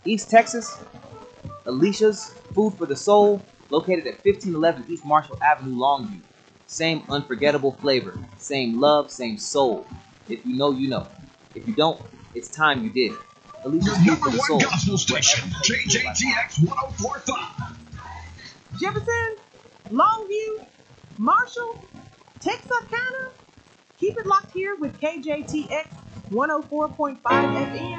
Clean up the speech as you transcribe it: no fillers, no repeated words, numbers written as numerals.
East Texas, Alicia's Food for the Soul, located at 1511 East Marshall Avenue, Longview. Same unforgettable flavor, same love, same soul. If you know, you know. If you don't, it's time you did. Alicia's Your Food for number the one Soul. gospel station, JJTX 1045. Jefferson, Longview, Marshall, Texarkana. Keep it locked here with KJTX 104.5 FM.